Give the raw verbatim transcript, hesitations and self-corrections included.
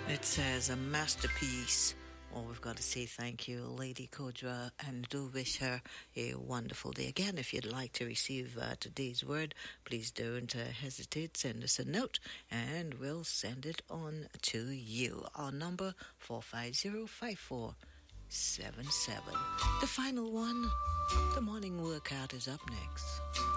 It says a masterpiece. Well, we've got to say thank you, Lady Kodra, and do wish her a wonderful day. Again, if you'd like to receive uh, today's word, please don't uh, hesitate. Send us a note, and we'll send it on to you. Our number, four five zero, five four seven seven. The final one, the morning workout is up next.